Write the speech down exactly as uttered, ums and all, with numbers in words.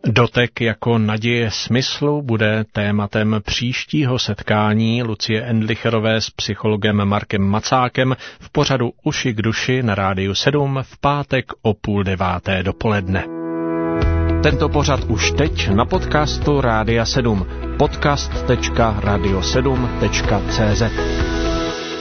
Dotek jako naděje smyslu bude tématem příštího setkání Lucie Endlicherové s psychologem Markem Macákem v pořadu Uši k duši na Rádiu sedm v pátek o půl deváté dopoledne. Tento pořad už teď na podcastu Rádia sedm. podcast tečka radio sedm tečka cé zet